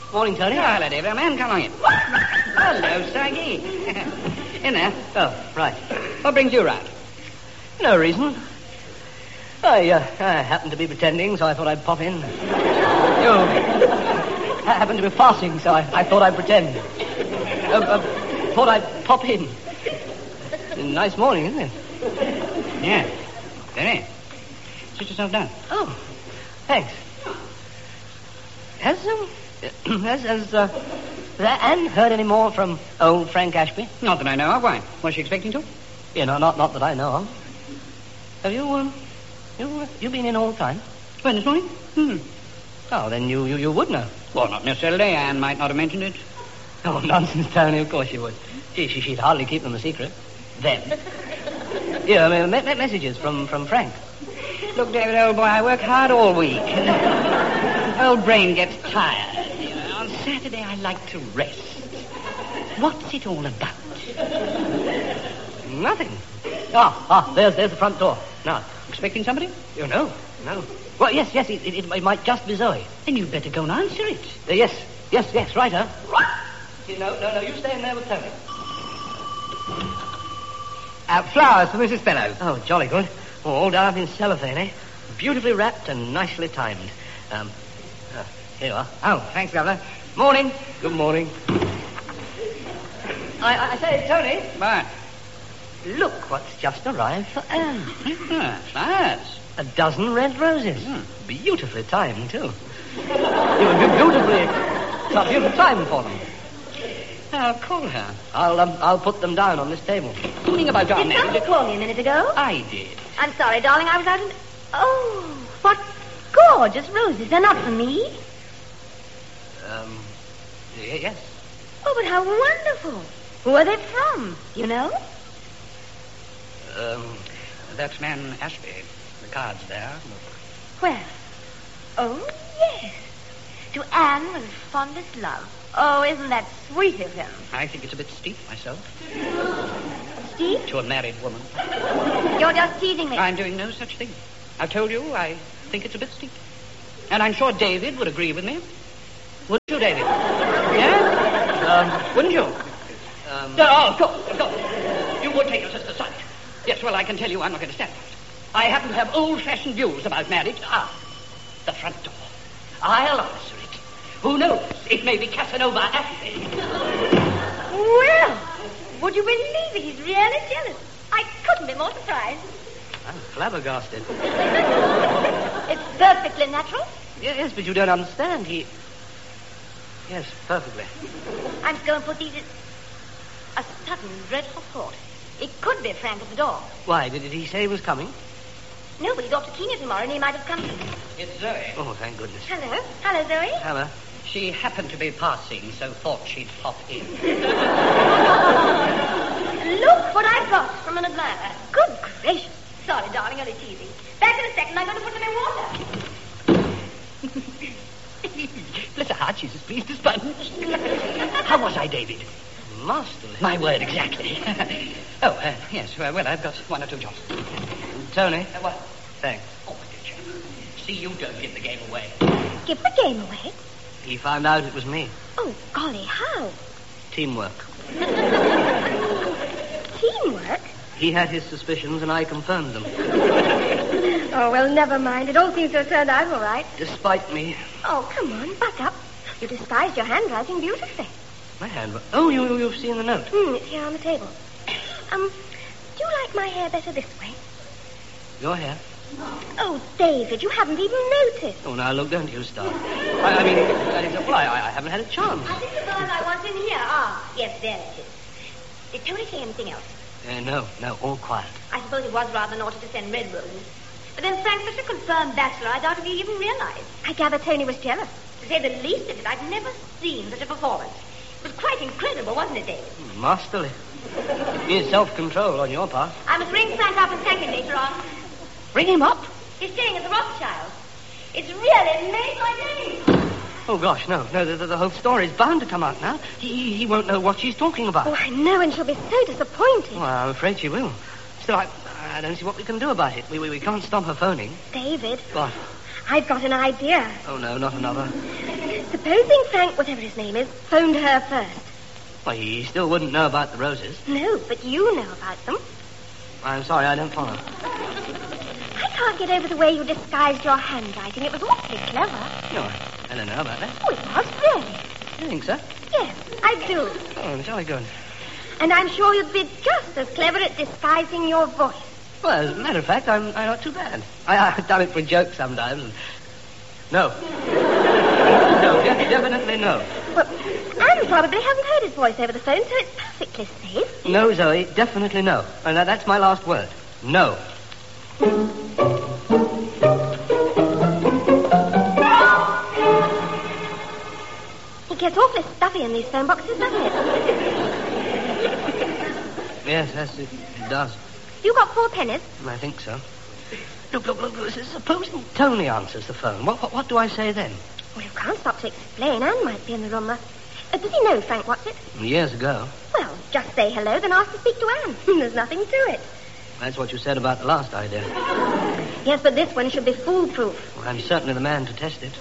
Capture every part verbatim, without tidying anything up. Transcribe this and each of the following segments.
Morning, Tony. Oh, hello, David. Man, come on in. Hello, Saggy. In there. Oh, right. What brings you round? No reason. I, uh, I happened to be pretending, so I thought I'd pop in. You I happened to be fasting, so I, I thought I'd pretend. Uh, uh, thought I'd pop in. Nice morning, isn't it? Yeah. Very. Sit yourself down. Oh, thanks. Has, um, has, has, uh, has Anne heard any more from old Frank Ashby? Not that I know of. Why? Was she expecting to? You know, not, not that I know of. Have you, um, you, you been in all the time? When, this morning? Hmm. Oh, then you, you, you would know. Well, not necessarily. Anne might not have mentioned it. Oh, nonsense, Tony. Of course you would. She, she, she'd hardly keep them a secret. Them. Yeah, I mean, me- me- messages from, from Frank. Look, David, old boy, I work hard all week. Old brain gets tired. You know. On Saturday, I like to rest. What's it all about? Nothing. Ah, ah, there's, there's the front door. Now, Expecting somebody? you know, no. Well, yes, yes, it, it, it might just be Zoe. Then you'd better go and answer it. Uh, yes, yes, yes, right, huh? You know, no, no, you stay in there with Tony. Uh, flowers for Missus Fellows. Oh, jolly good. Oh, all done up in cellophane, eh? Beautifully wrapped and nicely timed. Um, uh, here you are. Oh, thanks, Governor. Morning. Good morning. I, I, I say, Tony, What? look what's just arrived for Anne. Ah, flowers. A dozen red roses. Hmm. Beautifully timed, too. You would be beautifully... It's a beautiful time for them. I'll call her. I'll, um, I'll put them down on this table. Calling about John. Did somebody call me a minute ago? I did. I'm sorry, darling. I was out in... Oh, what gorgeous roses. They're not for me. Um, y- yes. Oh, but how wonderful. Who are they from? You know? Um, That's man Ashby. The card's there. Where? Oh, yes. To Anne with fondest love. Oh, isn't that sweet of him? I think it's a bit steep myself. Steve, To a married woman. you're just teasing me. I'm doing no such thing. I've told you I think it's a bit steep. And I'm sure David would agree with me. Wouldn't you, David? Yeah? Um, wouldn't you? Um, Oh, go, go. You would take your sister's side. Yes, well, I can tell you I'm not going to stand for it. I happen to have old-fashioned views about marriage. Ah, the front door. I'll answer it. Who knows? It may be Casanova Ashby. Well, would you believe it? He's really jealous. I couldn't be more surprised. I'm flabbergasted. It's perfectly natural. Yes, but you don't understand. He... Yes, perfectly. I'm going to put these in... A sudden dreadful thought. It could be Frank at the door. Why, did, did he say he was coming? No, but he's off to Kenya tomorrow and he might have come. It's Zoe. Oh, thank goodness. Hello. Hello, Zoe. Hello. She happened to be passing, so thought she'd pop in. Look what I've got from an admirer. Good gracious. Sorry, darling, only teasing. Back in a second. I'm going to put them in water. Bless her heart, she's as pleased as sponge. How was I, David? Masterly. My word, exactly. oh, uh, yes, well, well, I've got one or two jobs. Tony. Uh, what? Thanks. Oh, my dear chap. See, you don't give the game away. Give the game away. He found out it was me. Oh, golly, how? Teamwork. Teamwork? He had his suspicions and I confirmed them. Oh, well, never mind. It all seems to have turned out all right. Despite me. Oh, come on, buck up. You disguised your handwriting beautifully. My hand... Oh, you, you- you've seen the note. Hmm, it's here on the table. Um, do you like my hair better this way? Your hair. Oh, David, you haven't even noticed. Oh, now, look, don't you start. I, I mean, that is, well, I, I haven't had a chance. I think the bird I want in here. Ah, yes, there it is. Did Tony say anything else? Uh, no, no, all quiet. I suppose it was rather naughty to send red roses. But then Frank's such a confirmed bachelor, I doubt if he even realized. I gather Tony was jealous. To say the least of it, I've never seen such a performance. It was quite incredible, wasn't it, David? Masterly. It means self-control on your part. I must ring Frank up and thank him later on. Bring him up. He's staying at the Rothschild. It's really made my day. Oh, gosh, no. No, the, the whole story's bound to come out now. He, he won't know what she's talking about. Oh, I know, and she'll be so disappointed. Well, I'm afraid she will. Still, I, I don't see what we can do about it. We, we, we can't stop her phoning. David, What? I've got an idea. Oh, no, not another. Supposing Frank, whatever his name is, phoned her first. Well, he still wouldn't know about the roses. No, but you know about them. I'm sorry, I don't follow. I can't get over the way you disguised your handwriting. It was awfully clever. No, I don't know about that. Oh, it was, really. You think so? Yes, I do. Oh, jolly good. And I'm sure you'd be just as clever at disguising your voice. Well, as a matter of fact, I'm, I'm not too bad. I, I've done it for a joke sometimes. And... No. No, de- definitely no. Well, Anne probably hasn't heard his voice over the phone, so it's perfectly safe. No, Zoe, definitely no. And that, that's my last word. No. It gets awfully stuffy in these phone boxes, doesn't it? Yes, yes, it, it does. You got four pennies? I think so. Look, look, look, look. Supposing Tony answers the phone, what, what, what do I say then? Well, you can't stop to explain. Anne might be in the room. Uh, does he know Frank Watson? Years ago. Well, just say hello, then ask to speak to Anne. There's nothing to it. That's what you said about the last idea. Yes, but this one should be foolproof. Well, I'm certainly the man to test it.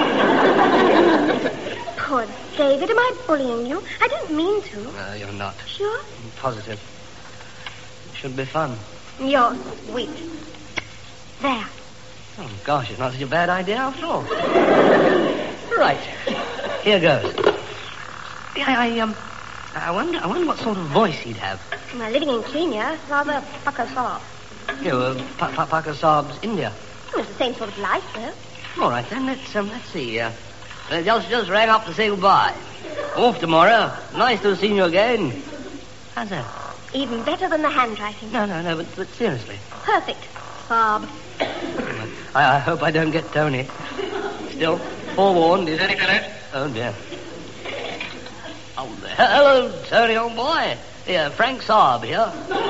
Poor David, am I bullying you? I don't mean to. No, you're not. Sure? I'm positive. It should be fun. You're sweet. There. Oh, gosh, it's not such a bad idea after all. Right. Here goes. I, I, um, I wonder, I wonder what sort of voice he'd have. Well, living in Kenya, rather Pakka Saab. You know, uh, pa- pa- Pakka Saab's India. Well, it's the same sort of life, though. All right, then, let's, um, let's see. Uh, uh, just, just rang up to say goodbye. Off tomorrow. Nice to have seen you again. How's that? Even better than the handwriting. No, no, no, but, but seriously. Perfect, Saab. I, I hope I don't get Tony. Still, forewarned is... Any fellows? Oh, dear. Oh, there. Hello, Tony, old boy. Yeah, Frank Saab here.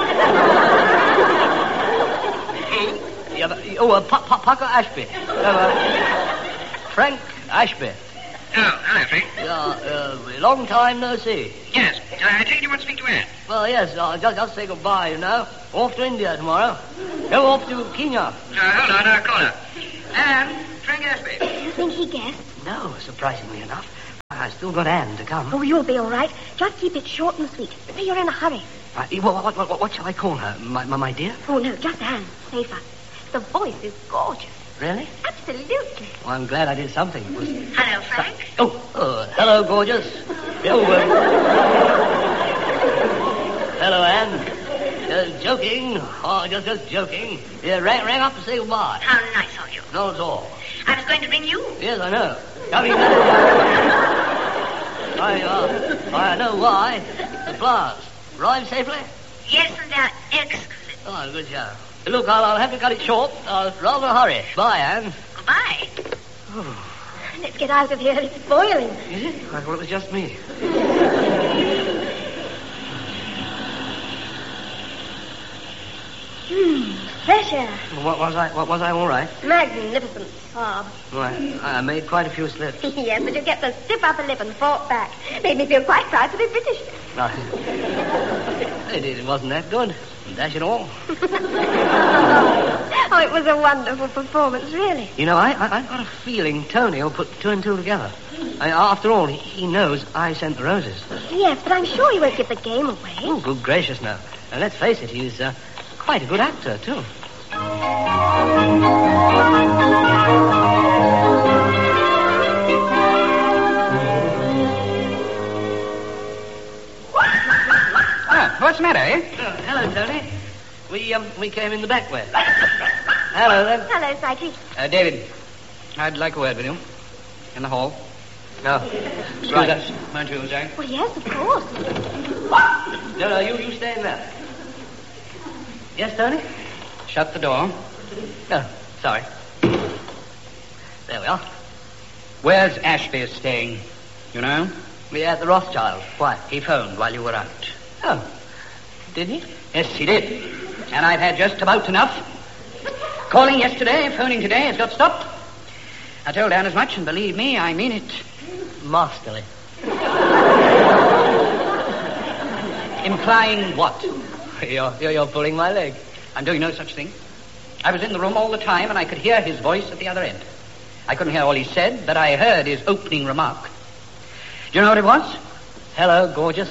yeah, but, oh, uh, pa- pa- Paco Ashby. Uh, uh, Frank Ashby. Oh, hello, Frank. Yeah, uh, long time no see. Yes. Uh, I take it you want to speak to Anne. Well, yes, uh, just, just say goodbye, you know. Off to India tomorrow. Go off to Kenya. Uh, hold on, I'll call her. Anne, Frank Ashby. Do you think he guessed? No, surprisingly enough. I've still got Anne to come. Oh, you'll be all right. Just keep it short and sweet. Say you're in a hurry. Right, what, what, what, what shall I call her? My, my, my dear? Oh, no, just Anne. Safer. The voice is gorgeous. Really? Absolutely. Well, I'm glad I did something. It was... Hello, Frank. Oh, oh, hello, gorgeous. Oh, uh... hello, Anne. Just joking. Oh, just, just joking. Yeah, rang, rang up to say goodbye. How nice of you. Not at all. I was going to ring you. Yes, I know. I mean, I, uh, I know why. The flowers. Arrived safely? Yes, and they're exquisite. Oh, good job. Look, I'll, I'll have to cut it short. I'll rather hurry. Bye, Anne. Goodbye. Oh. Let's get out of here. It's boiling. Is it? I thought it was just me. Hmm, fresh air. What was I? What was I? All right. Magnificent, Saab. Well, I, I made quite a few slips. Yes, but you kept the stiff upper lip and fought back. Made me feel quite proud to be British. No, it, it wasn't that good. Dash it all. Oh, it was a wonderful performance, really. You know, I, I, I've got a feeling Tony will put two and two together. I, after all, he, he knows I sent the roses. Yes, but I'm sure he won't give the game away. Oh, good gracious, no. And let's face it, he's uh, quite a good actor, too. What's the matter, eh? Oh, hello, Tony. We, um, we came in the back way. Hello, then. Hello, Psyche. Uh, David, I'd like a word with you. In the hall. No. Excuse Right. us, won't you, Zach? Well, yes, of course. No, no, you, you stay in there. Yes, Tony? Shut the door. No, sorry. There we are. Where's Ashby staying? You know? We're at the Rothschild. Why? He phoned while you were out. Oh. Did he? Yes, he did. And I've had just about enough. Calling yesterday, phoning today, has got stopped. I told Anne as much, and believe me, I mean it. Masterly. Implying what? You're, you're, you're pulling my leg. I'm doing no such thing. I was in the room all the time, and I could hear his voice at the other end. I couldn't hear all he said, but I heard his opening remark. Do you know what it was? Hello, gorgeous.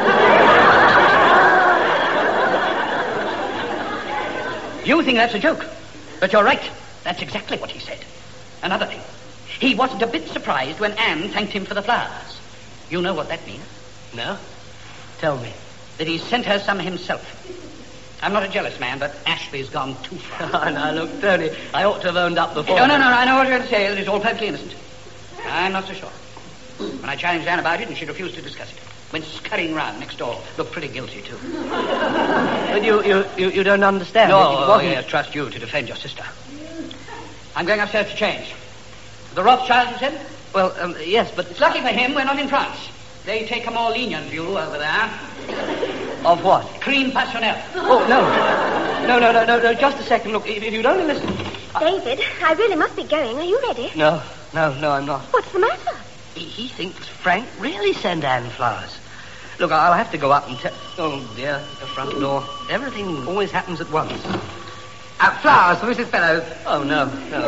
You think that's a joke, but you're right. That's exactly what he said. Another thing. He wasn't a bit surprised when Anne thanked him for the flowers. You know what that means? No? Tell me. That he sent her some himself. I'm not a jealous man, but Ashby's gone too far. Now, look, Tony, I ought to have owned up before. No, no, no, I know what you're going to say. That it's all perfectly innocent. I'm not so sure. When I challenged Anne about it, and she refused to discuss it. Went scurrying round next door. Looked pretty guilty, too. But you, you, you, you don't understand. No, it wasn't... oh, yes, trust you to defend your sister. I'm going upstairs to change. The Rothschild, you said? Well, um, yes, but... It's lucky for him we're not in France. They take a more lenient view over there. Of what? Cream passionnel. Oh, no. No, no, no, no, no, just a second. Look, if, if you'd only listen... David, I really must be going. Are you ready? No, no, no, I'm not. What's the matter? He, he thinks Frank really sent Anne flowers. Look, I'll have to go up and tell... Oh, dear, the front door. Everything always happens at once. Uh, flowers for Missus Fellows. Oh, no, no.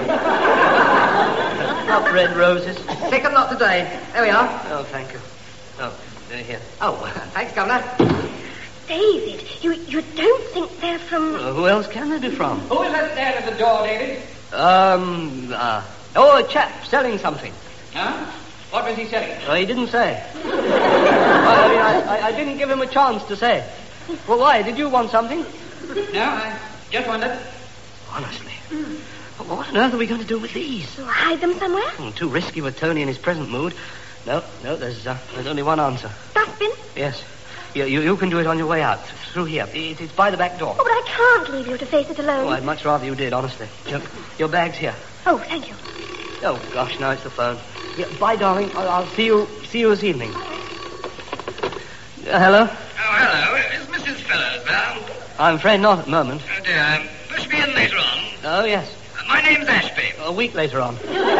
Not red roses. Second lot today. There we are. Oh, thank you. Oh, they're here. Oh, thanks, Governor. David, you, you don't think they're from... Uh, who else can they be from? Who is that there at the door, David? Um, uh... Oh, a chap selling something. Huh? What was he selling? Oh, he didn't say. Well, I mean, I, I, I didn't give him a chance to say. Well, why? Did you want something? No, I just wondered. Honestly. But what on earth are we going to do with these? So hide them somewhere? Oh, too risky with Tony in his present mood. No, no, there's uh, there's only one answer. Dustbin? Yes. You, you, you can do it on your way out. Through here. It, it's by the back door. Oh, but I can't leave you to face it alone. Oh, I'd much rather you did, honestly. Your, your bag's here. Oh, thank you. Oh, gosh, now it's the phone. Yeah, bye, darling. I'll, I'll see you see you this evening. Uh, hello? Oh, hello. Is Missus Fellows there? I'm afraid not at the moment. Oh, dear. Push me in later on. Oh, yes. Uh, my name's Ashby. A week later on.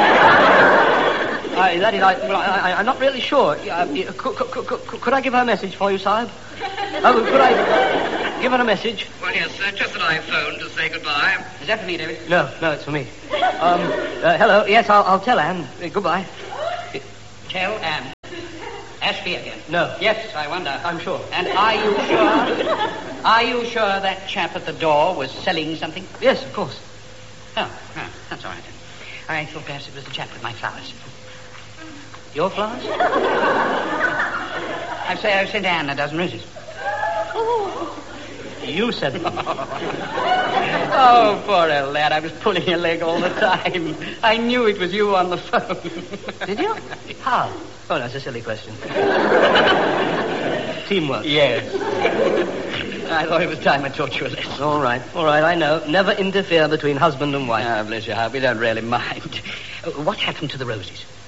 I, that is, I, well, I, I, I'm not really sure. Uh, could, could, could, could I give her a message for you, Sahib? Oh, could I give her a message? Well, yes, sir. Just that I phoned to say goodbye. Is that for me, David? No, no, it's for me. Um, uh, hello. Yes, I'll, I'll tell Anne. Uh, goodbye. Tell Anne. Ashby again. No. Yes, I wonder. I'm sure. And are you sure? Are you sure that chap at the door was selling something? Yes, of course. Oh, oh that's all right then. I thought perhaps it was the chap with my flowers. Your flowers? I say I sent Anne a dozen roses. You said it. Oh, poor old lad. I was pulling your leg all the time. I knew it was you on the phone. Did you? How? Oh, that's a silly question. Teamwork. Yes. I thought it was time I taught you a lesson. All right, all right, I know. Never interfere between husband and wife. Ah, bless your heart. We don't really mind. Uh, what happened to the roses?